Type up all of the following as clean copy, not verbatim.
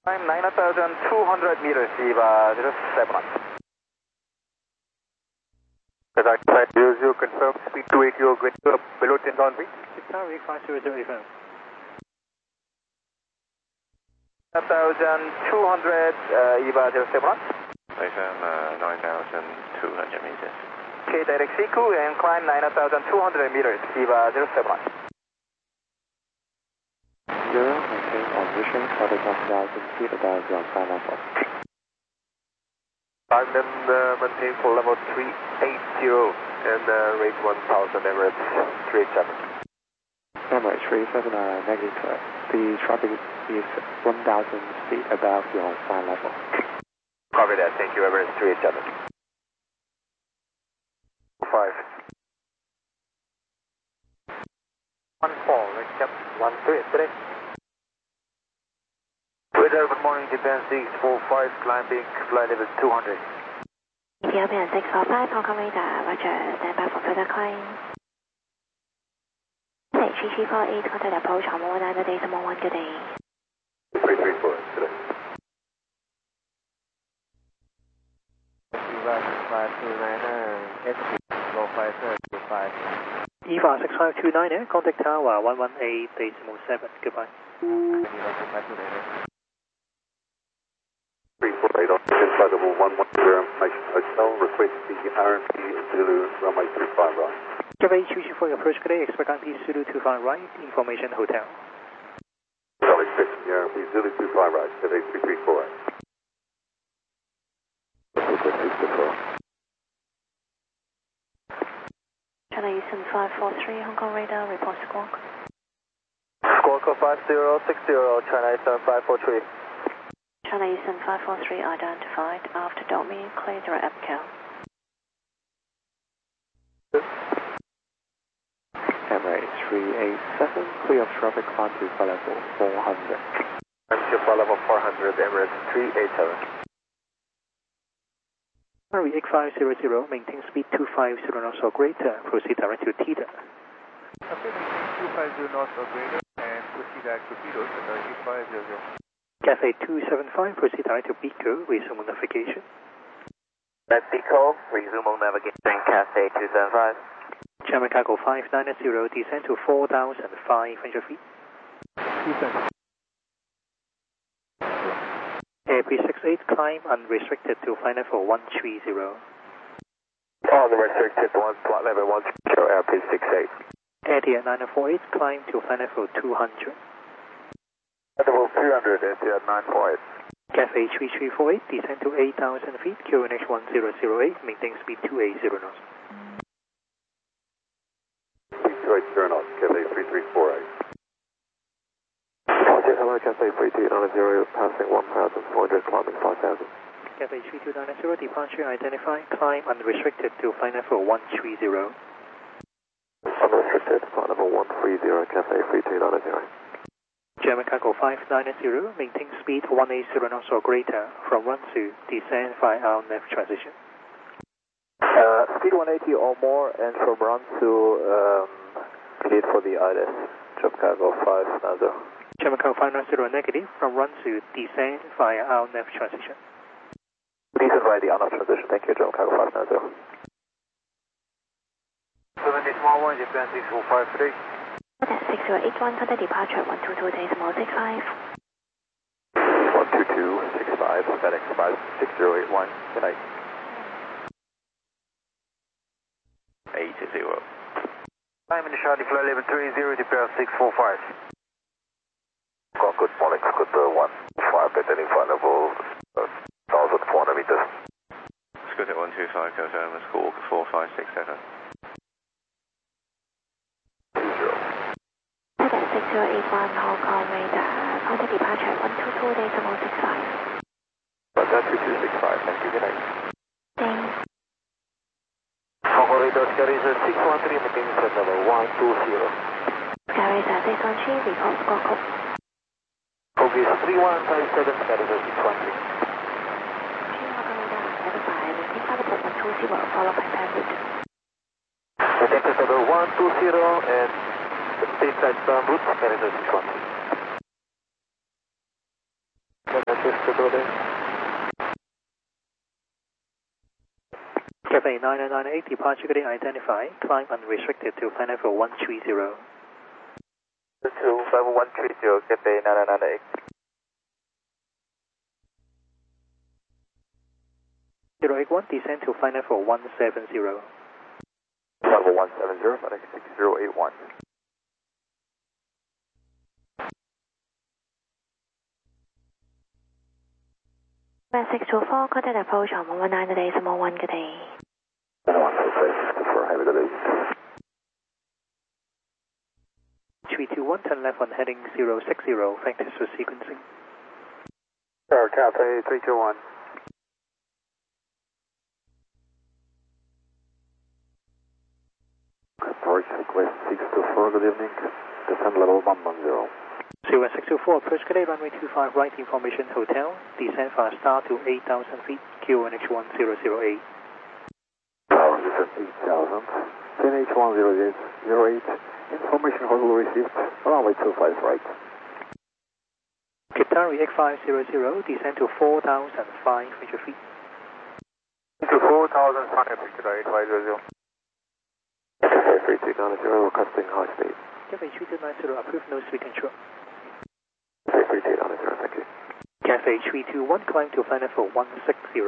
Climb 9,200 meters, EVA 07. Contact flight 00, confirm speed 28, you're going to below 10 downwind. 6,500, 9,200, EVA 07. Confirm 9,200 meters. Okay, direct CQ and climb 9,200 meters, EVA 07. Zero, maintain on vision, traffic 1,000 feet above your ground level. I'm then maintain for level 380 and rate 1,000 Emirates 387. Emirates 387 negative. The traffic is 1,000 feet above your ground level. Copy that, thank you, Emirates 387. 5. 1-4, recap 1-3 today. Weather, good morning, Japan 645, climbing, flight level 200. Ethiopian 645, Hong Kong radar, roger, stand by for further climb. 3348, contact approach, Hong Kong 9 decimal 1, good day. 334, today. EVA 6529, contact tower 118.7, goodbye. 348, oxygen flight level 110, Nation Hotel, request the RMP Zulu runway 25 right. Cafe 324, approach good day, expect RMP Zulu 25 right, information hotel. Solid 6, RMP Zulu 25 right, Cafe 334. China Eastern 543, Hong Kong radar, report squawk. Squawk 5060, China Eastern 543. China Eastern 543 identified, after Domi, clear direct APCAL. Emirates 387, clear of traffic, climb to flight level 400. I'm to flight level 400, Emirates 387. Murray 8500, maintain speed 250 knots or greater, proceed direct to Theta. Okay, maintain 250 knots or greater and proceed direct to Pico, 8500. Cafe 275, proceed direct to Pico, resume on navigation. That's Pico, resume on navigation, Cafe 275. German cargo 590, descend to 4,500 feet. Airbus 68, climb unrestricted to flight level 130. Unrestricted, flight level 130, Airbus 68. Etihad 948, climb to flight level 200. Level 200, Etihad 948. Cafe 3348, descend to 8,000 feet, QNH 1008, maintain speed 280 knots. Speed 280 knots, Cafe 3348. Hello, Cafe 3290, passing 1,400, climbing 5,000. Cafe 3290, departure identified, climb unrestricted to flight level 130. Unrestricted, flight level 130, Cafe 3290. German cargo 590, maintain speed 180 knots or greater, from run to descend via our left transition. Speed 180 or more, and from run to lead for the ILS, German cargo 590. German cargo 590 negative, from run to descend via our left transition. Descend via the RNAV transition, thank you, German cargo 590. 70 small 1, Japan 6453. That's 6081, contact departure 122.65. 122.65, FedEx 6081, good night. 80. I'm in Charlie, flight level 30, Japan 645. Good morning, good 15, attending flight level 1,400 meters. Scooter 125, confirm squawk 4567. 6081, Hong Kong radar, contact departure 122.65. 122.65, thank you, good night. Thanks. Hong Kong radar, Skyracer 613, maintaining flight level 120. Skyracer 613, report squawk code. Progress 3157, Skyracer 613. Hong Kong radar, identified, maintain flight level 120, followed by Paris. Maintain flight level 120 and stateside route, Skyracer 613. Good day. Cafe 9998, departure getting identified, climb unrestricted to flight level 130. 25130, Cafe 9998. 081, descend to flight level 170. Level 170, FedEx 6081. West 624, contact approach on 119 today, Samoa 1, good day. 116, have a good day. 321, turn left on heading 060, factors for sequencing. Sir, Cafe 321. Approach request 624, good evening. Descend level 110. Silver 624, approach Cadet runway 25 right, information hotel, descend fast start to 8,000 feet, QNH 1008. Tower descend 8,000, QNH 1008, information hotel received, runway 25 right. Qatari X500, descend to 4,500 feet. To 4,500 feet, Qatari 850. Cafe 3290, requesting high speed. Cafe 3290, approved nose speed control. Cafe 3290, thank you. Cafe 321, climb to flight level 160. 60,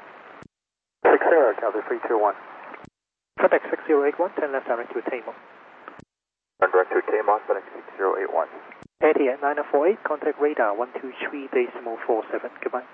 Cafe 321. FedEx 6081, turn left direct to Tamar. Turn direct to Tamar, FedEx 6081. Etihad 9048, contact radar 123.47, goodbye.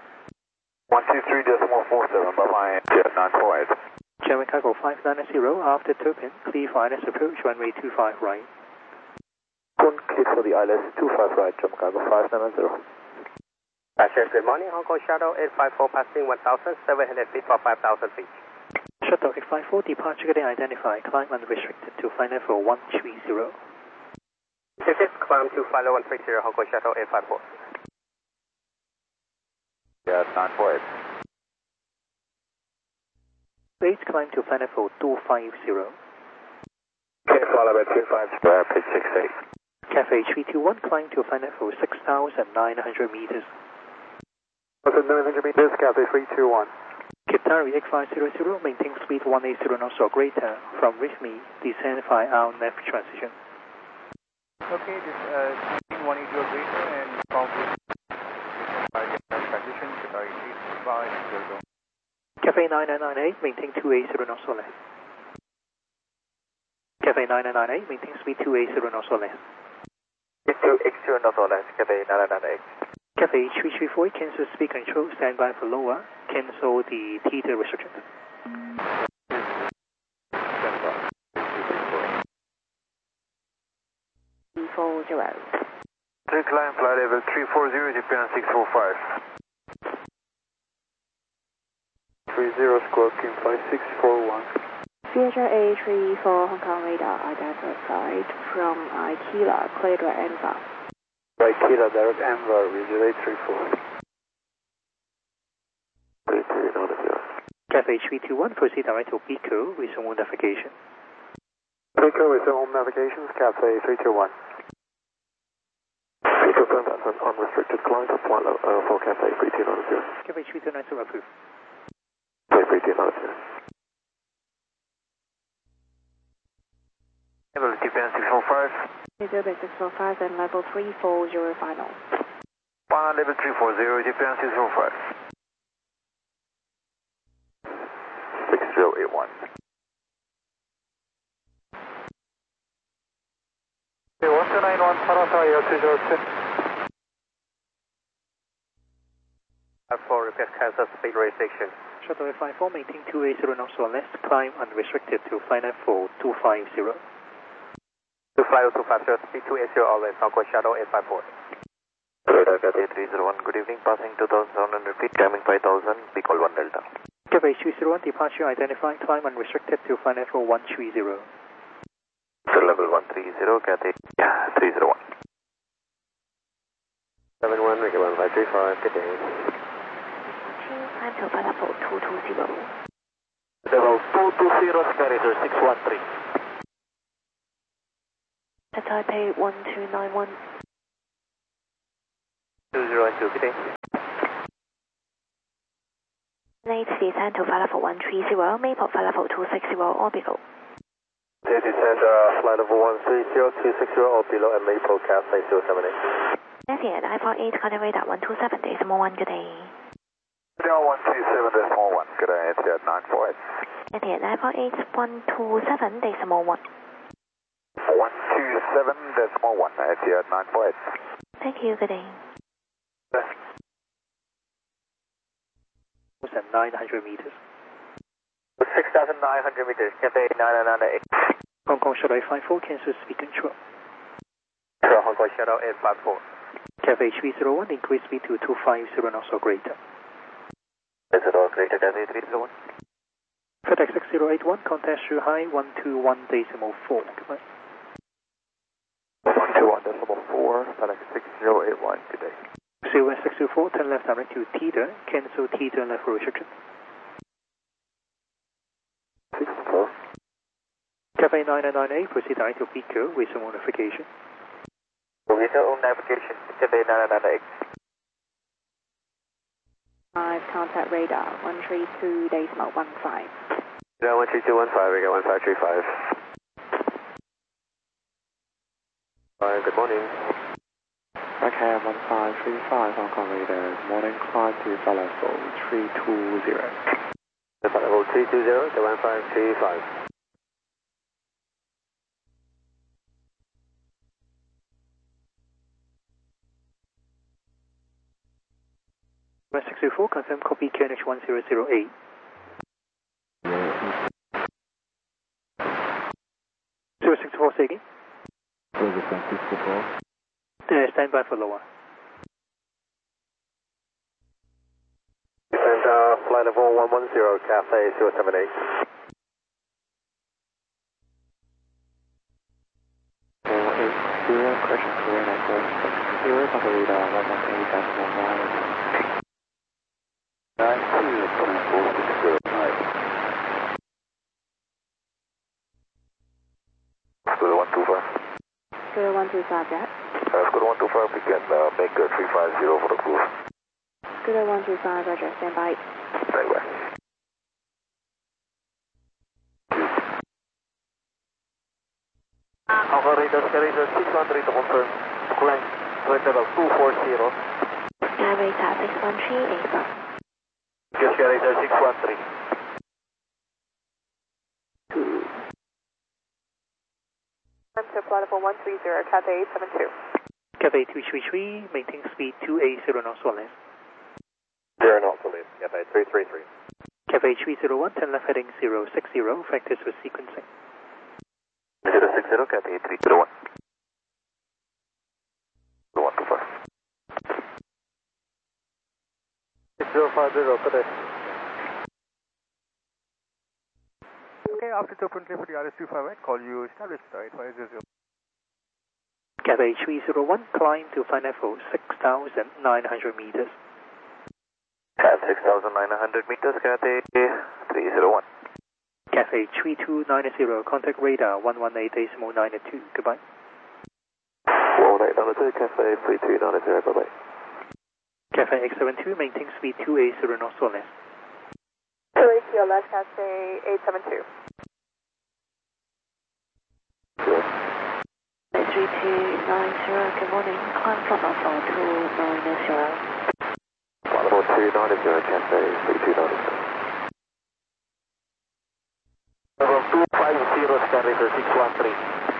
123.47, bye-bye, Etihad 948. German Cargo 590, after token, clear for ILS approach, runway 25 right. Clear for the ILS 25 right, German Cargo 590. Passengers, good morning. Hong Kong Shuttle 854 passing 1,700 feet for 5,000 feet. Shuttle 854, departure getting identified, climb unrestricted to flight level 130. This is climb to flight level 130, Hong Kong Shuttle 854. Yeah, 948. Please climb to flight level 250. Okay, follow by 25, pitch 68. Cafe 321, climb to flight level 6,900 meters. 1,900 meters, Cafe 321. Qatari X500, maintain speed 180 knots or greater. From with me, descend via our nav transition. Okay, this speed 180 or greater and from by transition Qatari 850. Cafe 9998, maintain 280 knots or less. Cafe 9998, maintain speed 280 knots or less. X2 knots or less, Cafe 9998. Cafe 334, cancel speed control, stand by for lower, cancel the theta restriction. Three climb flight level 340, Japan 645. 30 squawk in 5641. CHR 834 Hong Kong radar identified from Aquila, clear to Enva. Aquila, direct Enva, Visual 834. 3390. Cafe 321, proceed direct to Pico, resume home navigation. Pico, resume home navigation, Cafe 321. Pico, that's an unrestricted climb for Cafe 3290. Cafe 3290, approved. Cafe 3290. Level Japan 645. Japan 645 and level 340 final. Level 340, Japan 645. 6081. Okay, 1291 Parasaya 202. For request cancel speed restriction. Shuttle 854, maintain 280 knots or less, climb unrestricted to flight level 250. To fly 250, speed 280 or less, Hong Kong Shuttle 854. Radar Cafe 301, good evening, passing 2,700 feet, climbing 5,000, be call 1 Delta. Cafe 301, departure identified, climb unrestricted to flight level 130. So level 130, Cathay 301. 71, make it 1535, good day. Climb to flight level 220. Level 220, Skyracer 613. Taipei 1291. 202, good day. Late descend to flight level 130, Maple flight level 260, orbital. Descend flight level 130, 260 or below at Maple Cathay 078. Etihad I-48, contact radar 127.1, good day. Down 127.1, good day, Etihad 948. Etihad I-48, 127.1. 127.1, Etihad 948. Thank you, good day. 900 meters. 6,900 meters, Cathay 9998. Hong Kong Shadow 854, cancel speed control. Sure, Hong Kong Shadow 854. Cathay 301, increase speed to 250 knots or greater. Is it all greater Cathay 301? FedEx 6081, contact Shanghai 121.4. Goodbye. 121.4, FedEx 6081, good day. Silver 624, turn left direct to Teeter, cancel Teeter left restriction. 64. Cathay 9998, proceed direct to Pico with some modification. With your own navigation, Cathay 9998. 5, contact radar 132.15. Yeah, 13215, we got 1535. Good morning. Okay, 1535, Hong Kong radar, morning, climb to flight level 320. Flight level 320 to 1535. West 604, confirm copy KNH 1008. Zero 64, say again. Stand by for lower. And flight level 110, Cathay 078. Correction to radar 460, contact radar 118.1. 922460. Square 125. Square 125, Jack. Square 125, we can make 350 for the cruise. Square 125, Roger, stand by. Very well. Operator, Skyracer 613 to confirm. Climb, flight level 240. Skyracer 613, Skyracer 613. Climb to flight level 130, Cathay 872. Cathay 233, maintain speed 280 knots or less. 0 knots to leave, Cathay 333. Cathay 301, turn left heading 060, factors for sequencing. 060, Cathay 301. 125. 6050, good day. Okay, after it's open clear for the RS-258, call you established right 500. Cathay 301, climb to flight level 6,900 meters. At 6,900 meters, Cathay 301. Cathay 3290, contact radar 118.92. Goodbye. 11892, Cathay 3290, bye-bye. Cathay X72, maintain speed 280 knots or less. 280 or less, Cathay 872. 3290, good morning. Climb flight level 290. Flight level 290, Cathay 3290. Level 250, Skyracer 613.